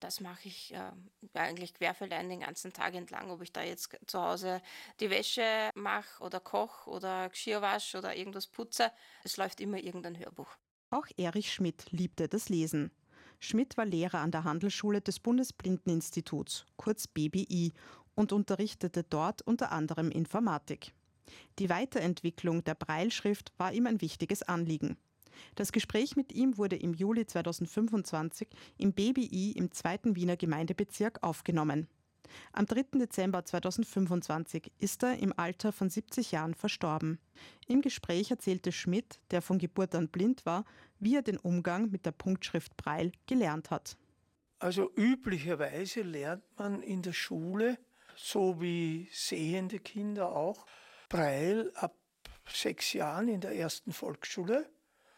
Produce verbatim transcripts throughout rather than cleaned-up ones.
Das mache ich, äh, eigentlich querfeldein den ganzen Tag entlang, ob ich da jetzt zu Hause die Wäsche mache oder koche oder Geschirr wasche oder irgendwas putze. Es läuft immer irgendein Hörbuch. Auch Erich Schmidt liebte das Lesen. Schmidt war Lehrer an der Handelsschule des Bundesblindeninstituts, kurz B B I, und unterrichtete dort unter anderem Informatik. Die Weiterentwicklung der Brailleschrift war ihm ein wichtiges Anliegen. Das Gespräch mit ihm wurde im Juli zweitausendfünfundzwanzig im B B I im zweiten Wiener Gemeindebezirk aufgenommen. Am dritten Dezember zweitausendfünfundzwanzig ist er im Alter von siebzig Jahren verstorben. Im Gespräch erzählte Schmidt, der von Geburt an blind war, wie er den Umgang mit der Punktschrift Braille gelernt hat. Also üblicherweise lernt man in der Schule, so wie sehende Kinder auch, Braille ab sechs Jahren in der ersten Volksschule.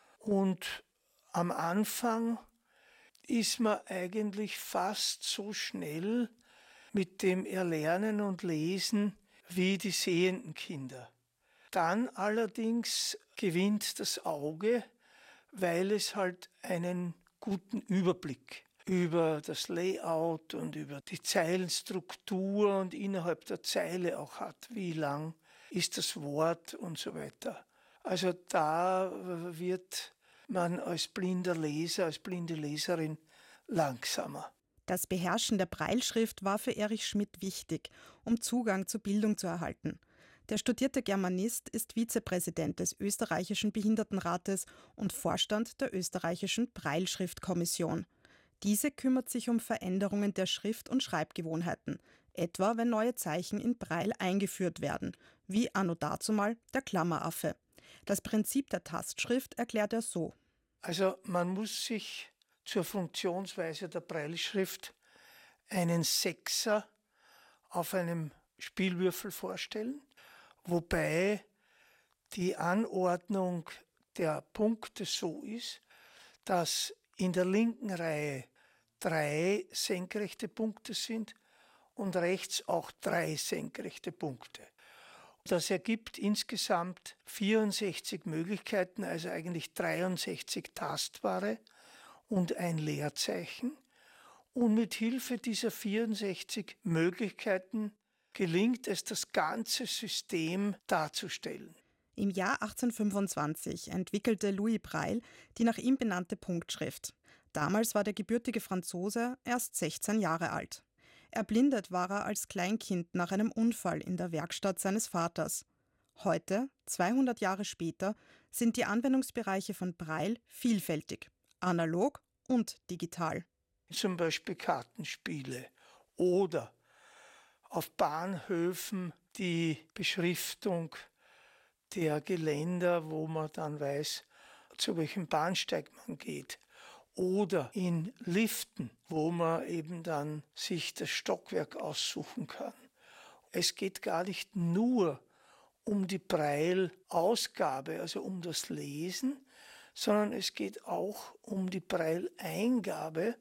Und am Anfang ist man eigentlich fast so schnell mit dem Erlernen und Lesen wie die sehenden Kinder. Dann allerdings gewinnt das Auge, weil es halt einen guten Überblick über das Layout und über die Zeilenstruktur und innerhalb der Zeile auch hat. Wie lang ist das Wort und so weiter. Also da wird man als blinder Leser, als blinde Leserin langsamer. Das Beherrschen der Brailleschrift war für Erich Schmidt wichtig, um Zugang zur Bildung zu erhalten. Der studierte Germanist ist Vizepräsident des Österreichischen Behindertenrates und Vorstand der Österreichischen Brailleschriftkommission. Diese kümmert sich um Veränderungen der Schrift- und Schreibgewohnheiten, etwa wenn neue Zeichen in Braille eingeführt werden, wie anno dazumal der Klammeraffe. Das Prinzip der Tastschrift erklärt er so. Also man muss sich zur Funktionsweise der Brailleschrift einen Sechser auf einem Spielwürfel vorstellen, wobei die Anordnung der Punkte so ist, dass in der linken Reihe drei senkrechte Punkte sind und rechts auch drei senkrechte Punkte. Das ergibt insgesamt vierundsechzig Möglichkeiten, also eigentlich dreiundsechzig tastbare und ein Leerzeichen. Und mit Hilfe dieser vierundsechzig Möglichkeiten gelingt es, das ganze System darzustellen. Im Jahr achtzehnhundertfünfundzwanzig entwickelte Louis Braille die nach ihm benannte Punktschrift. Damals war der gebürtige Franzose erst sechzehn Jahre alt. Erblindet war er als Kleinkind nach einem Unfall in der Werkstatt seines Vaters. Heute, zweihundert Jahre später, sind die Anwendungsbereiche von Braille vielfältig, analog und digital. Zum Beispiel Kartenspiele oder auf Bahnhöfen die Beschriftung der Geländer, wo man dann weiß, zu welchem Bahnsteig man geht. Oder in Liften, wo man eben dann sich das Stockwerk aussuchen kann. Es geht gar nicht nur um die Braille-Ausgabe, also um das Lesen, sondern es geht auch um die Braille-Eingabe.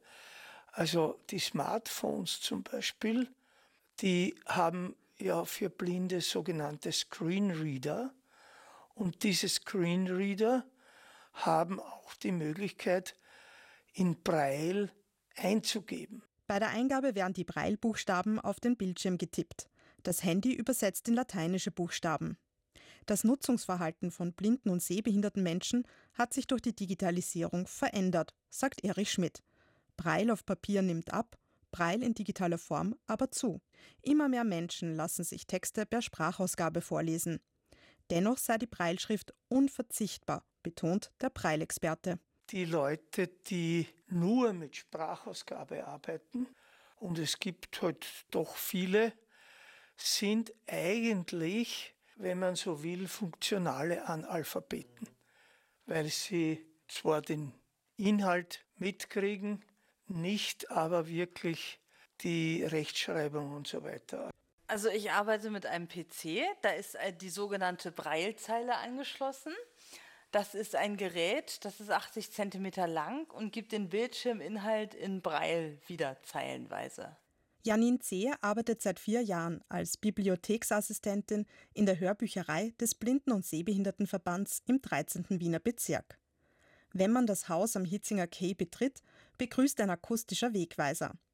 Also die Smartphones zum Beispiel, die haben ja für Blinde sogenannte Screenreader. Und diese Screenreader haben auch die Möglichkeit, in Braille einzugeben. Bei der Eingabe werden die Braille-Buchstaben auf den Bildschirm getippt. Das Handy übersetzt in lateinische Buchstaben. Das Nutzungsverhalten von blinden und sehbehinderten Menschen hat sich durch die Digitalisierung verändert, sagt Erich Schmidt. Braille auf Papier nimmt ab, Braille in digitaler Form aber zu. Immer mehr Menschen lassen sich Texte per Sprachausgabe vorlesen. Dennoch sei die Brailleschrift unverzichtbar, betont der Braille-Experte. Die Leute, die nur mit Sprachausgabe arbeiten, und es gibt halt doch viele, sind eigentlich, wenn man so will, funktionale Analphabeten, weil sie zwar den Inhalt mitkriegen, nicht aber wirklich die Rechtschreibung und so weiter. Also ich arbeite mit einem P C, da ist äh, die sogenannte Braillezeile angeschlossen. Das ist ein Gerät, das ist achtzig Zentimeter lang und gibt den Bildschirminhalt in Braille wieder zeilenweise. Janine Zehe arbeitet seit vier Jahren als Bibliotheksassistentin in der Hörbücherei des Blinden- und Sehbehindertenverbands im dreizehnten Wiener Bezirk. Wenn man das Haus am Hitzinger Quai betritt, begrüßt ein akustischer Wegweiser.